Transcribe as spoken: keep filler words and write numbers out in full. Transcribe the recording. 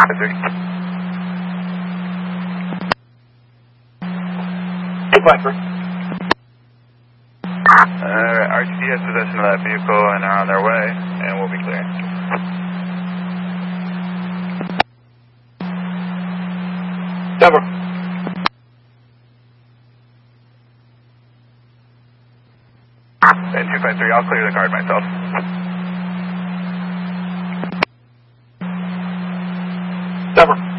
Two five three. Alright, R T D has possession of that vehicle and are on their way, and we'll be clear. Cover. And two five three, I'll clear the card myself. Cover.